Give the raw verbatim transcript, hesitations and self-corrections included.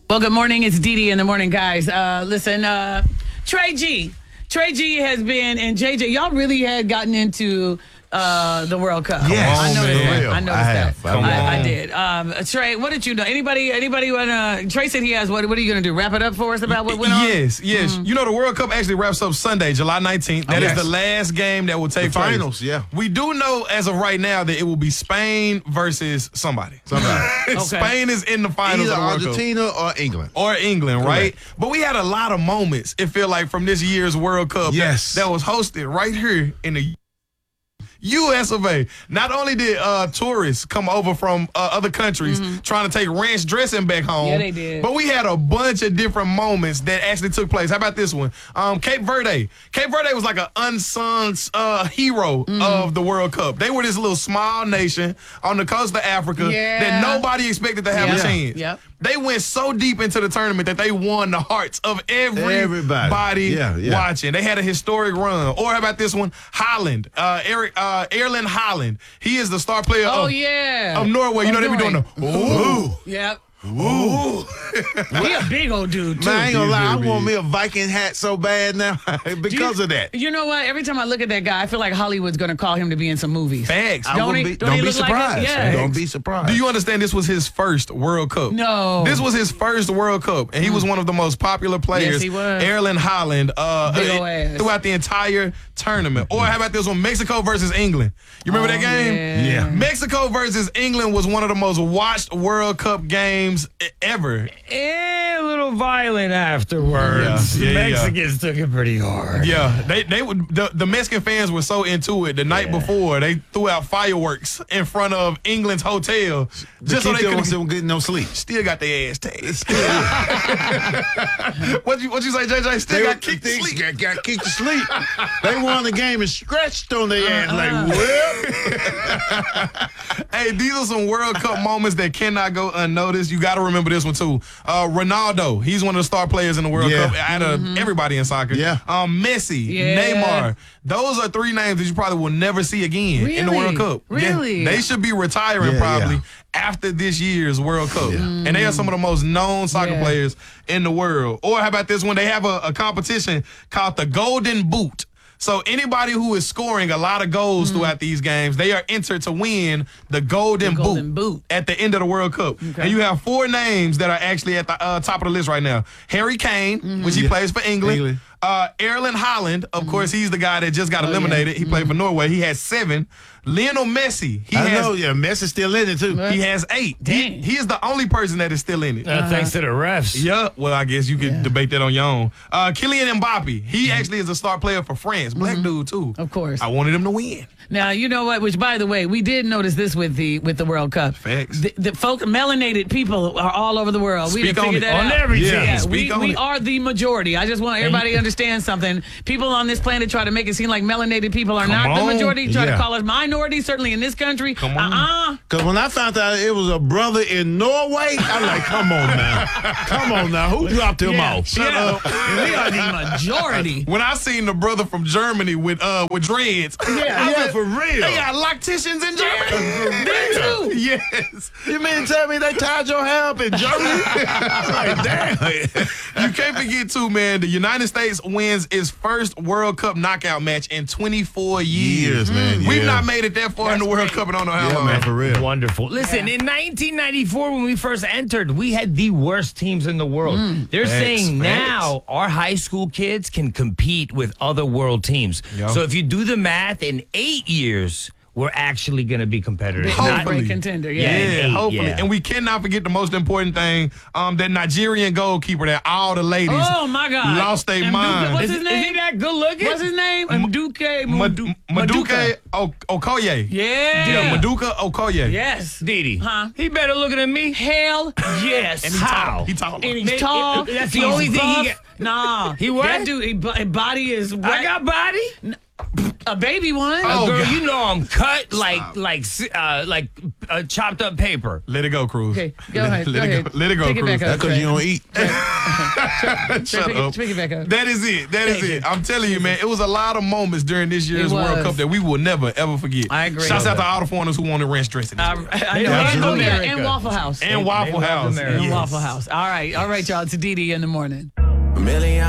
Well, good morning. It's Dee Dee in the morning, guys. Uh, listen, uh, Trey G. Trey G has been, and J J, y'all really had gotten into uh, the World Cup. Yes. I noticed man. that. I noticed I that. have. I, I, I did. Um, Trey, what did you know? Anybody, anybody want to, Trey said he has, what, what are you going to do? Wrap it up for us about what went on? Yes, yes. Mm-hmm. You know, the World Cup actually wraps up Sunday, July nineteenth. That yes. is the last game that will take the place. finals, yeah. We do know as of right now that it will be Spain versus somebody. Somebody. Okay. Spain is in the finals Either of the World Argentina Cup. or England. Or England, right? Correct. But we had a lot of moments, it feel like, from this year's World Cup Yes. that, that was hosted right here in the U S of A. Not only did uh, tourists come over from uh, other countries mm-hmm. trying to take ranch dressing back home, yeah, they did. But we had a bunch of different moments that actually took place. How about this one? Um, Cape Verde. Cape Verde was like an unsung uh, hero mm-hmm. of the World Cup. They were this little small nation on the coast of Africa yeah. that nobody expected to have yeah. a chance. Yep. They went so deep into the tournament that they won the hearts of everybody, everybody. Yeah, yeah. watching. They had a historic run. Or how about this one? Holland. Uh, Eric, uh, Erling Haaland. He is the star player oh, of, yeah. of Norway. You oh, know, they be doing the ooh. Ooh. Yep. Ooh. He a big old dude, too. Man, I ain't gonna lie, I big. want me a Viking hat so bad now because you, of that. You know what? Every time I look at that guy, I feel like Hollywood's going to call him to be in some movies. Facts. I Don't wouldn't he- be, don't don't he be look like it? surprised. Yeah. Don't be surprised. Do you understand this was his first World Cup? No. This was his first World Cup, and he was one of the most popular players. Yes, he was. Erling Haaland uh, Big ol' uh, ass. throughout the entire tournament. Or how about this one? Mexico versus England. You remember Oh, that game? yeah. Yeah. Mexico versus England was one of the most watched World Cup games e- ever. Eh, a little violent afterwards. Yeah, yeah, yeah. Mexicans took it pretty hard. Yeah, they they would the, the Mexican fans were so into it. The night Yeah. before, they threw out fireworks in front of England's hotel just so they couldn't could get no sleep. still got their ass tagged. what you what you say, J J? Still They got kicked to they sleep. Got, got kicked to sleep. They won the game and stretched on their ass like, well. Hey, these are some World Cup moments that cannot go unnoticed. You got to remember this one too. Uh, Ronaldo, he's one of the star players in the World Yeah. Cup out of Mm-hmm. everybody in soccer. Yeah. Um, Messi, Yeah. Neymar. Those are three names that you probably will never see again in the Really? World Cup. Really? Yeah. They should be retiring Yeah, probably yeah. after this year's World Cup. Yeah. And they are some of the most known soccer Yeah. players in the world. Or how about this one? They have a, a competition called the Golden Boot. So anybody who is scoring a lot of goals throughout these games, they are entered to win the Golden, The Golden Boot, Boot. at the end of the World Cup. And you have four names that are actually at the uh, top of the list right now. Harry Kane, which he Yeah. plays for England. England. Uh, Erling Haaland, of course, he's the guy that just got eliminated. He played for Norway. He has seven. Lionel Messi, he I has know, yeah, Messi's still in it, too. he has eight. He, Dang. he is the only person that is still in it. Uh, Thanks to the refs. Yeah, well, I guess you could debate that on your own. Uh, Kylian Mbappe, he actually is a star player for France. Black dude, too. Of course. I wanted him to win. Now, you know what? Which, by the way, we did notice this with the with the World Cup. Facts. The, the folk, melanated people are all over the world. we Speak didn't on figure it. that On out. everything. Yeah, Speak we, on we it. are the majority. I just want everybody to understand something. People on this planet try to make it seem like melanated people are Come not the on. majority. Try Yeah. to call us minorities, certainly in this country. Come on. Uh-uh. Because when I found out it was a brother in Norway, I'm like, come on now. Come on now. Who dropped him Yeah, off? Shut yeah. up. We are the majority. When I seen the brother from Germany with uh with dreads, Yeah, I yeah, said, for real. They got lacticians in Germany. Me too. Yes. You mean to tell me they tied your hair up in Germany? I'm like, damn. You can't forget too, man. The United States wins its first World Cup knockout match in twenty-four years. Years, man, We've yeah. not made it that far in the World Cup, and I don't know how Yeah, long. man, for real. Wonderful. Listen, in nineteen ninety-four, when we first entered, we had the worst teams in the world. They're Facts, saying facts. now our high school kids can compete with other world teams. Yeah. So if you do the math, in eight years, we're actually going to be competitive. Big Not- break contender. Yeah, Yeah. Yeah, eight, hopefully. yeah. And we cannot forget the most important thing, um, that Nigerian goalkeeper that all the ladies Oh my God! lost their Mduka- mind. What's Is, his is name? he that good looking? What's his name? Mduke. Mad- Maduka O- Okoye. Yeah. Yeah, Maduka Okoye. Yes. Didi. Huh? He better looking than me. Hell yes. And he How? tall. He tall. And he's They- tall. that's the he's only thing he buff. get- Nah. He what? That dude, his bo- his body is. I got body. A baby one. Oh, Girl, God. you know I'm cut like like uh, like uh, chopped up paper. Let it go, Cruz. Okay, go let, ahead. Let go it ahead. go. Let it go, Take it Cruz. back up. That's because you don't eat. Shut pick, up. Pick it back up. That is it. That is Thank it. you. I'm telling you, man, it was a lot of moments during this year's It World was. Cup that we will never, ever forget. I agree. Shouts out to all the foreigners who wanted ranch dressing. I, I know. And, Absolutely. and, and Waffle House. and Waffle They love House. America. And Yes. Waffle House. All right. All right, y'all. It's Didi in the morning. A million